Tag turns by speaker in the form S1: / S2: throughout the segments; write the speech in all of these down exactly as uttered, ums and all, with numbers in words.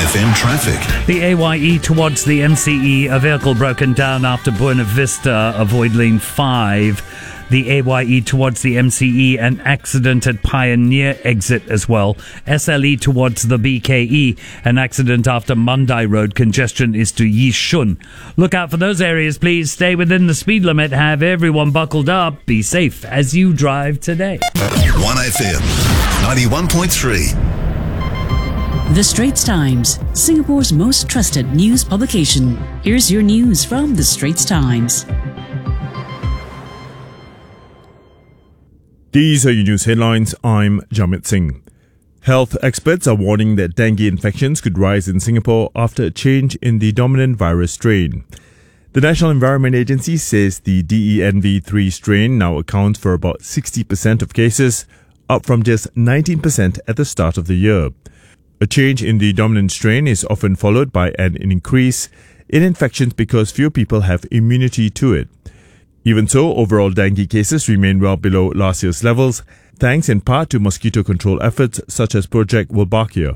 S1: F M traffic.
S2: The A Y E towards the M C E, a vehicle broken down after Buena Vista, avoid lane five. The A Y E towards the M C E, an accident at Pioneer exit as well. S L E towards the B K E, an accident after Mandai Road. Congestion is to Yishun. Look out for those areas, please. Stay within the speed limit. Have everyone buckled up. Be safe as you drive today.
S1: one F M, ninety-one point three.
S3: The Straits Times, Singapore's most trusted news publication. Here's your news from The Straits Times.
S4: These are your news headlines. I'm Jamit Singh. Health experts are warning that dengue infections could rise in Singapore after a change in the dominant virus strain. The National Environment Agency says the D E N V three strain now accounts for about sixty percent of cases, up from just nineteen percent at the start of the year. A change in the dominant strain is often followed by an increase in infections because few people have immunity to it. Even so, overall dengue cases remain well below last year's levels, thanks in part to mosquito control efforts such as Project Wolbachia.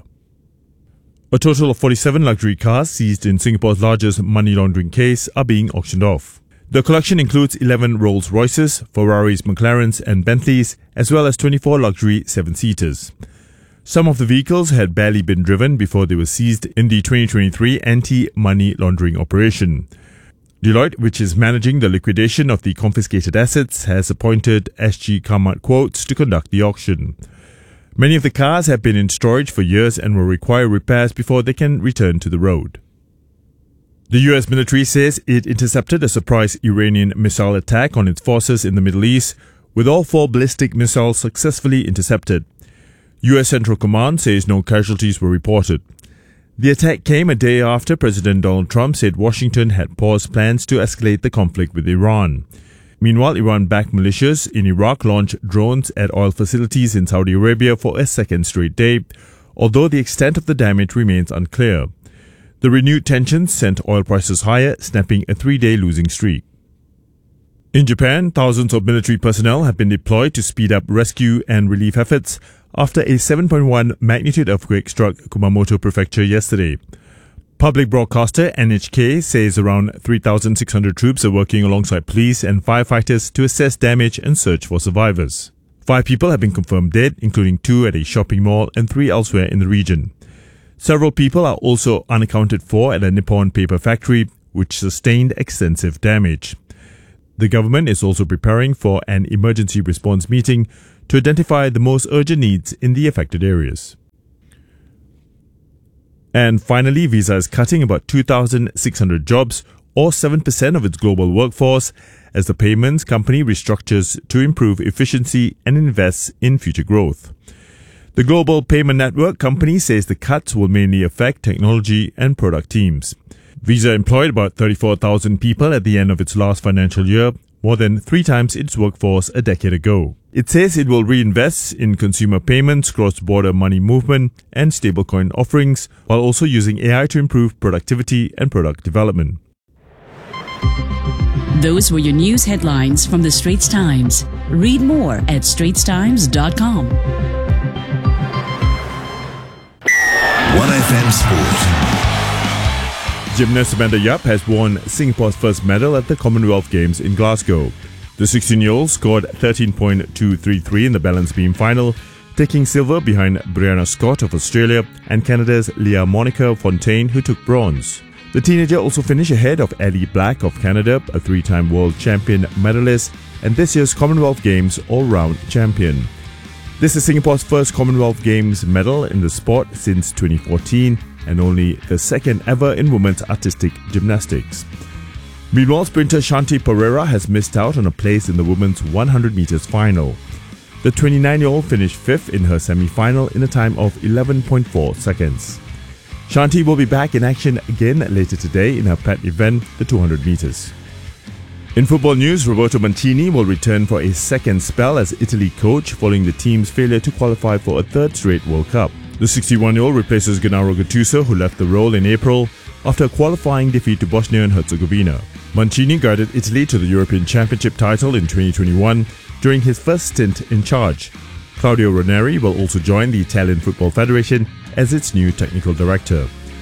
S4: A total of forty-seven luxury cars seized in Singapore's largest money laundering case are being auctioned off. The collection includes eleven Rolls-Royces, Ferraris, McLarens and Bentleys, as well as twenty-four luxury seven-seaters. Some of the vehicles had barely been driven before they were seized in the twenty twenty-three anti-money laundering operation. Deloitte, which is managing the liquidation of the confiscated assets, has appointed S G Kamat Quotes to conduct the auction. Many of the cars have been in storage for years and will require repairs before they can return to the road. The U S military says it intercepted a surprise Iranian missile attack on its forces in the Middle East, with all four ballistic missiles successfully intercepted. U S Central Command says no casualties were reported. The attack came a day after President Donald Trump said Washington had paused plans to escalate the conflict with Iran. Meanwhile, Iran-backed militias in Iraq launched drones at oil facilities in Saudi Arabia for a second straight day, although the extent of the damage remains unclear. The renewed tensions sent oil prices higher, snapping a three-day losing streak. In Japan, thousands of military personnel have been deployed to speed up rescue and relief efforts after a seven point one magnitude earthquake struck Kumamoto Prefecture yesterday. Public broadcaster N H K says around three thousand six hundred troops are working alongside police and firefighters to assess damage and search for survivors. Five people have been confirmed dead, including two at a shopping mall and three elsewhere in the region. Several people are also unaccounted for at a Nippon paper factory, which sustained extensive damage. The government is also preparing for an emergency response meeting to identify the most urgent needs in the affected areas. And finally, Visa is cutting about two thousand six hundred jobs, or seven percent of its global workforce, as the payments company restructures to improve efficiency and invests in future growth. The global payment network company says the cuts will mainly affect technology and product teams. Visa employed about thirty-four thousand people at the end of its last financial year, more than three times its workforce a decade ago. It says it will reinvest in consumer payments, cross-border money movement, and stablecoin offerings, while also using A I to improve productivity and product development.
S3: Those were your news headlines from The Straits Times. Read more at straits times dot com.
S1: one F M Sport.
S4: Gymnast Amanda Yap has won Singapore's first medal at the Commonwealth Games in Glasgow. The sixteen-year-old scored thirteen point two three three in the balance beam final, taking silver behind Brianna Scott of Australia and Canada's Leah Monica Fontaine, who took bronze. The teenager also finished ahead of Ellie Black of Canada, a three-time world champion medalist and this year's Commonwealth Games all-round champion. This is Singapore's first Commonwealth Games medal in the sport since twenty fourteen, and only the second ever in women's artistic gymnastics. Meanwhile, sprinter Shanti Pereira has missed out on a place in the women's one hundred meters final. The twenty-nine-year-old finished fifth in her semi-final in a time of eleven point four seconds. Shanti will be back in action again later today in her pet event, the two hundred meters. In football news, Roberto Mancini will return for a second spell as Italy coach following the team's failure to qualify for a third straight World Cup. The sixty-one-year-old replaces Gennaro Gattuso, who left the role in April after a qualifying defeat to Bosnia and Herzegovina. Mancini guided Italy to the European Championship title in twenty twenty-one during his first stint in charge. Claudio Ranieri will also join the Italian Football Federation as its new technical director.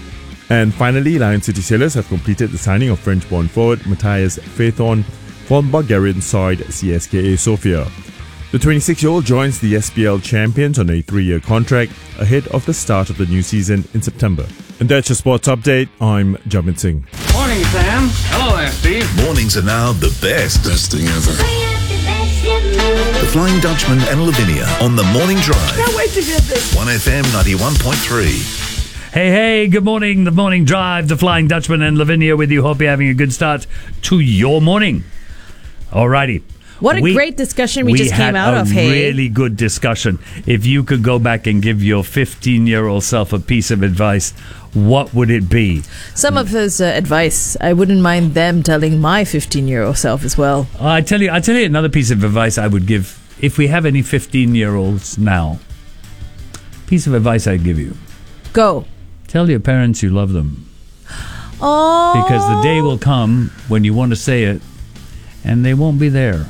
S4: And finally, Lion City Sailors have completed the signing of French-born forward Matthias Faithorn from Bulgarian side C S K A Sofia. The twenty-six-year-old joins the S P L champions on a three-year contract ahead of the start of the new season in September. And that's your sports update. I'm Jamit Singh.
S5: Morning, Sam. Hello there, Steve.
S1: Mornings are now the best.
S6: Best thing ever.
S1: The Flying Dutchman and Lavinia on the Morning Drive.
S7: Can't wait to get this.
S1: one F M ninety-one point three.
S2: Hey, hey, good morning. The Morning Drive, the Flying Dutchman and Lavinia with you. Hope you're having a good start to your morning. Alrighty.
S7: What a
S2: We-
S7: great discussion we,
S2: we
S7: just
S2: had
S7: came out
S2: a
S7: of, hey.
S2: really good discussion. If you could go back and give your fifteen-year-old self a piece of advice, what would it be?
S7: Some of his uh, advice, I wouldn't mind them telling my fifteen-year-old self as well.
S2: I tell you, I tell you another piece of advice I would give if we have any fifteen-year-olds now. Piece of advice I'd give you:
S7: Go.
S2: tell your parents you love them,
S7: Oh.
S2: because the day will come when you want to say it, and they won't be there.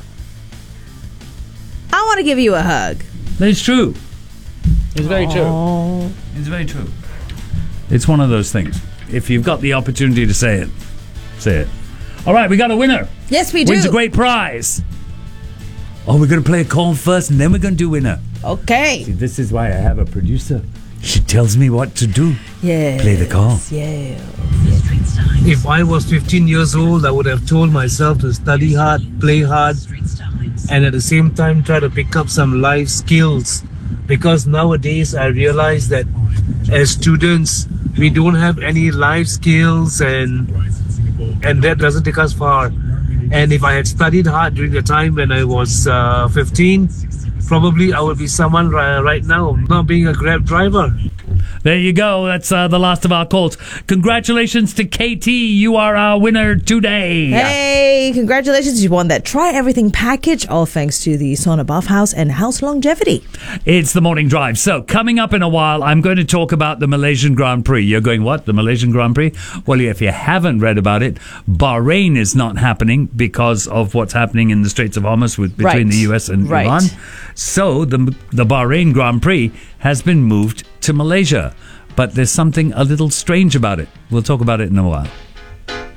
S7: I want to give you a hug.
S2: But it's true.
S5: It's very true.
S7: Oh.
S2: It's very true. It's one of those things. If you've got the opportunity to say it, say it. All right, we got a winner.
S7: Yes, we do.
S2: Wins a great prize. Oh, we're going to play a call first, and then we're going to do winner.
S7: Okay.
S2: See, this is why I have a producer. She tells me what to do.
S7: Yeah.
S2: Play the call.
S7: Yeah.
S8: If I was fifteen years old, I would have told myself to study hard, play hard, and at the same time try to pick up some life skills. Because nowadays I realize that as students, we don't have any life skills, and and that doesn't take us far. And if I had studied hard during the time when I was uh, fifteen, probably I would be someone ri- right now, not being a Grab driver.
S2: There you go. That's uh, the last of our calls. Congratulations to K T. You are our winner today.
S7: Hey, congratulations. You won that Try Everything package, all thanks to the sauna bathhouse and house longevity.
S2: It's the Morning Drive. So, coming up in a while, I'm going to talk about the Malaysian Grand Prix. You're going, what? The Malaysian Grand Prix? Well, if you haven't read about it, Bahrain is not happening because of what's happening in the Straits of Hormuz with, between
S7: Right.
S2: the U S and
S7: Right.
S2: Iran. So, the, the Bahrain Grand Prix has been moved to Malaysia. But there's something a little strange about it. We'll talk about it in a while.